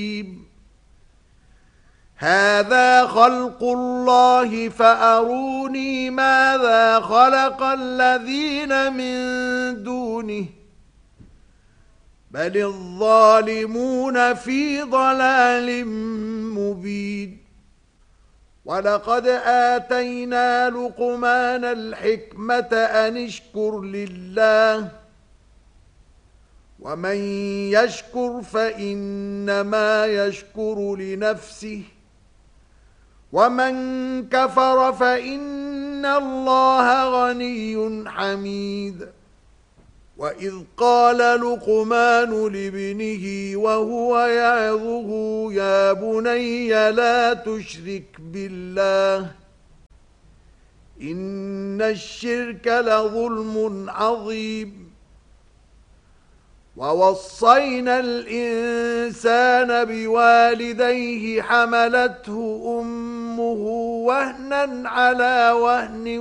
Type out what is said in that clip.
هذا خلق الله فأروني ماذا خلق الذين من دونه بل الظالمون في ضلال مبين ولقد آتينا لقمان الحكمة أن اشكر لله ومن يشكر فإنما يشكر لنفسه ومن كفر فإن الله غني حميد وإذ قال لقمان لابنه وهو يعظه يا بني لا تشرك بالله إن الشرك لظلم عظيم ووصينا الإنسان بوالديه حملته أمه وهنا على وهن